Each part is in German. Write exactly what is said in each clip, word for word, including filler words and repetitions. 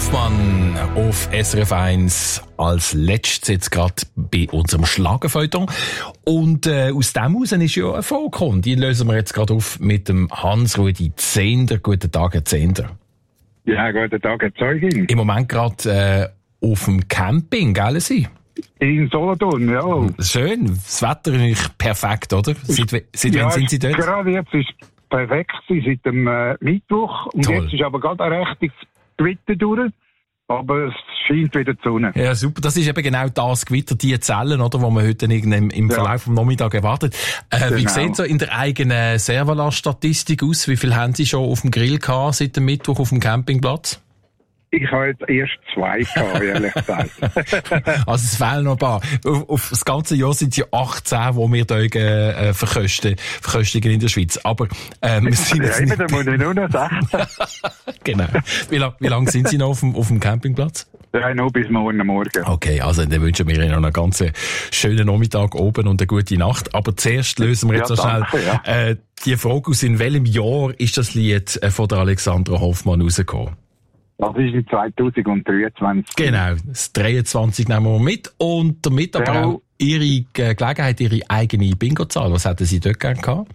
Hoffmann auf S R F eins als letztes jetzt gerade bei unserem Schlagerfeuilleton. Und äh, aus dem heraus ist ja eine Frage gekommen. Die lösen wir jetzt gerade auf mit dem Hans-Rudi Zehnder. Guten Tag, Herr Zehnder. Ja, guten Tag, Herr Zeugin. Im Moment gerade äh, auf dem Camping, gell Sie? In Solothurn, ja. Schön, das Wetter ist eigentlich perfekt, oder? Seit, seit ja, wann sind Sie dort? Gerade jetzt ist es perfekt, seit dem äh, Mittwoch. Und Toll. Jetzt ist aber gerade ein rechtes Gewitter durch. Aber es scheint wieder die Sonne. Ja, super. Das ist eben genau das Gewitter, die Zellen, oder, wo man heute im, im Verlauf vom Nachmittag erwartet. Äh, Genau. Wie sieht so in der eigenen Servola-Statistik aus? Wie viel haben Sie schon auf dem Grill gehabt seit dem Mittwoch auf dem Campingplatz? Ich habe jetzt erst zwei gehabt, ehrlich gesagt. Also es fehlen noch ein paar. Auf, auf das ganze Jahr sind es ja achtzehn, die wir hier äh, verköstigen, verköstigen in der Schweiz. Aber ähm, wir sind Ja, jetzt eben, nicht... da muss ich nur noch sechzehn. Genau. Wie lange wie lang sind Sie noch auf dem, auf dem Campingplatz? Ja, noch bis morgen Morgen. Okay, also dann wünschen wir Ihnen noch einen ganz schönen Nachmittag oben und eine gute Nacht. Aber zuerst lösen wir jetzt Ja, so schnell danke, ja. äh, die Frage aus, in welchem Jahr ist das Lied äh, von der Alexandra Hoffmann rausgekommen? Das ist in zweitausenddreiundzwanzig. Genau, das dreiundzwanzig nehmen wir mit und damit aber Ja. auch Ihre äh, Gelegenheit, Ihre eigene Bingo-Zahl. Was hätten Sie dort gerne gehabt?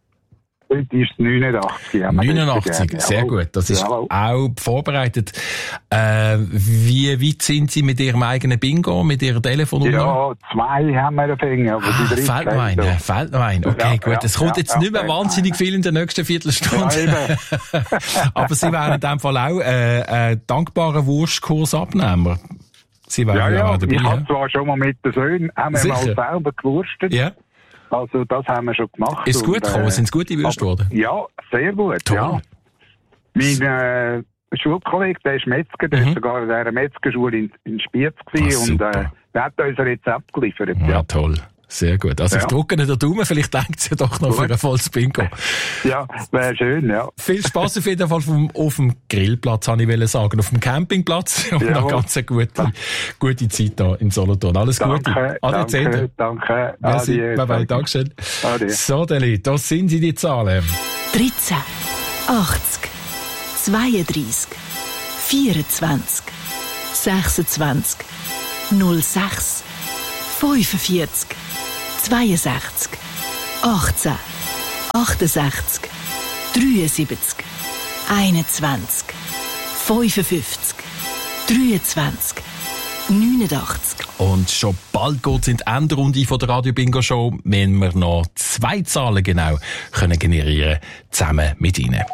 Heute ist es neunundachtzig. haben wir neunundachtzig, dort sehr gerne. gut. Das ist Jawohl. auch vorbereitet. Äh, wie weit sind Sie mit Ihrem eigenen Bingo, mit Ihrer Telefonnummer? Ja, zwei haben wir dafür, aber Ah, die dritte fehlt noch fehlt einer, noch. fehlt noch einer. Okay, Ja, gut. ja, Es kommt ja, jetzt ja, nicht mehr ja, wahnsinnig ja. viel in der nächsten Viertelstunde. Ja, eben. Aber Sie wären in dem Fall auch äh, äh, dankbarer Wurstkursabnehmer. Sie wären Ja, ja ja, auch dabei. ich habe Ja? zwar schon mal mit den Söhnen, haben wir Sicher. mal selber gewurstet. Ja? Also das haben wir schon gemacht. Ist es gut Und, gekommen? äh, Sind es gute Würste geworden? Ja, sehr gut. Toll. Ja. Mein äh, Schulkollege, der ist Metzger, der Mhm. ist sogar in dieser Metzgerschule in, in Spiez Ah, gewesen und super. äh, der hat uns ein Rezept geliefert. Ja, Ja, toll. Sehr gut. Also ich Ja. drücke Ihnen den Daumen, vielleicht denkt es ja doch noch Gut. für ein volles Bingo. ja wäre schön, ja. Viel Spass auf jeden Fall vom, auf dem Grillplatz, habe ich wollen sagen. Auf dem Campingplatz. Und noch Jawohl. ganz eine gute, gute Zeit da in Solothurn. Alles Gute. Danke, Ade, Zehnder. danke, danke. Merci. Adieu. Bye bye. Dankeschön. Ade. So, Deli, das sind sie, die Zahlen. dreizehn, achtzig, zweiunddreissig, vierundzwanzig, sechsundzwanzig, null sechs, fünfundvierzig, zweiundsechzig, achtzehn, achtundsechzig, dreiundsiebzig, einundzwanzig, fünfundfünfzig, dreiundzwanzig, neunundachtzig. Und schon bald geht's in die Endrunde von der Radio Bingo Show, wenn wir noch zwei Zahlen genau können generieren, zusammen mit Ihnen.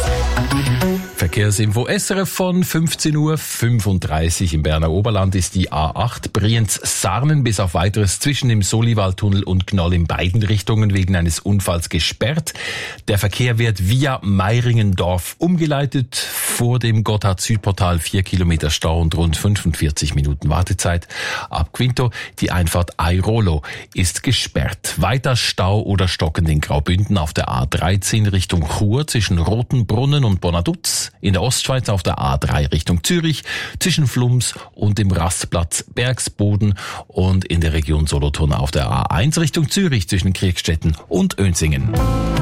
Verkehrsinfo S R F von fünfzehn Uhr fünfunddreißig. Im Berner Oberland ist die A acht Brienz-Sarnen bis auf weiteres zwischen dem Soliwaldtunnel und Gnoll in beiden Richtungen wegen eines Unfalls gesperrt. Der Verkehr wird via Meiringendorf umgeleitet. Vor dem Gotthard-Südportal vier Kilometer Stau und rund fünfundvierzig Minuten Wartezeit. Ab Quinto die Einfahrt Airolo ist gesperrt. Weiter Stau oder Stocken in Graubünden auf der A dreizehn Richtung Chur zwischen Rotenbrunnen und Bonaduz. In der Ostschweiz auf der A drei Richtung Zürich, zwischen Flums und dem Rastplatz Bergsboden und in der Region Solothurn auf der A eins Richtung Zürich zwischen Kriegstetten und Önsingen.